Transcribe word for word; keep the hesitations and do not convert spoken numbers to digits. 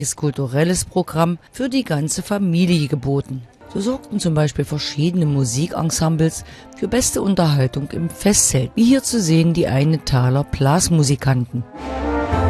kulturelles Programm für die ganze Familie geboten. So sorgten zum Beispiel verschiedene Musikensembles für beste Unterhaltung im Festzelt, wie hier zu sehen die Einetaler Blasmusikanten.